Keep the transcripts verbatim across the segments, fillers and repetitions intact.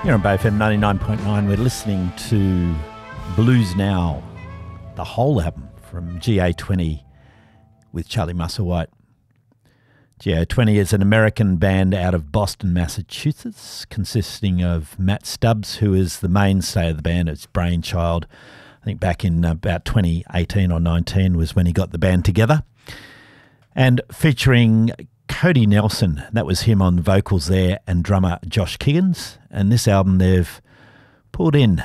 Here on Bay F M ninety-nine point nine, we're listening to Blues Now, the whole album from G A twenty with Charlie Musselwhite. G A twenty is an American band out of Boston, Massachusetts, consisting of Matt Stubbs, who is the mainstay of the band. It's brainchild. I think back in about twenty eighteen or nineteen was when he got the band together. And featuring Cody Nelson, that was him on vocals there, and drummer Josh Kiggins. And this album they've pulled in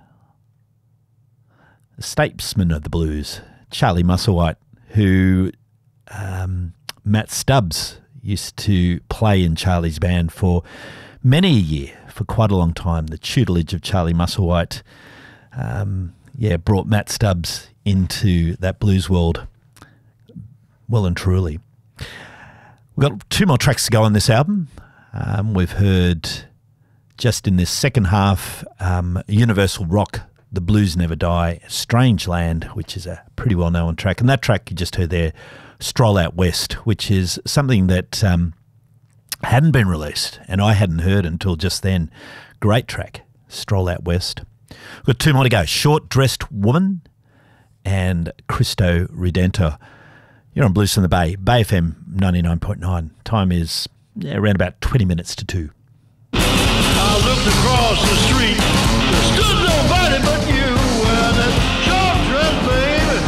a statesman of the blues, Charlie Musselwhite, who um, Matt Stubbs used to play in Charlie's band for many a year, for quite a long time. The tutelage of Charlie Musselwhite, um, yeah, brought Matt Stubbs into that blues world well and truly. We've got two more tracks to go on this album. Um, we've heard just in this second half, um, Universal Rock, The Blues Never Die, Strange Land, which is a pretty well-known track. And that track you just heard there, Stroll Out West, which is something that um, hadn't been released and I hadn't heard until just then. Great track, Stroll Out West. We've got two more to go, Short Dressed Woman and Cristo Redentor. You're on Blues from the Bay, Bay F M ninety-nine point nine. Time is yeah, around about twenty minutes to two. I looked across the street. There stood nobody but you.